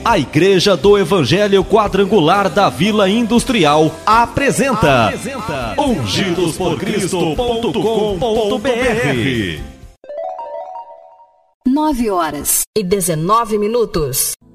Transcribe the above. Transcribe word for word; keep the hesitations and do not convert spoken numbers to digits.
A Igreja do Evangelho Quadrangular da Vila Industrial apresenta, apresenta ungidos por cristo ponto com ponto b r. nove horas e dezenove minutos.